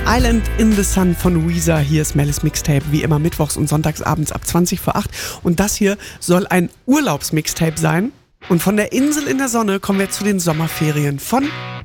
Island in the Sun von Weezer. Hier ist Mel's Mixtape, wie immer mittwochs und sonntags abends ab 20 vor 8. Und das hier soll ein Urlaubsmixtape sein. Und von der Insel in der Sonne kommen wir zu den Sommerferien von